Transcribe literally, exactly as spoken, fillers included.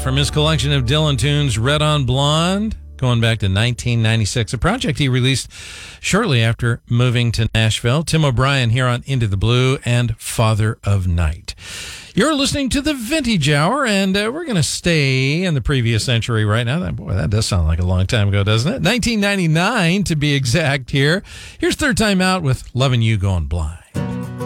from his collection of Dylan tunes, Red on Blonde, going back to nineteen ninety-six, a project he released shortly after moving to Nashville. Tim O'Brien here on Into the Blue and Father of Night. You're listening to the Vintage Hour, and uh, we're going to stay in the previous century right now. That, boy, that does sound like a long time ago, doesn't it? nineteen ninety-nine, to be exact here. Here's Third Time Out with Lovin' You Going Blind.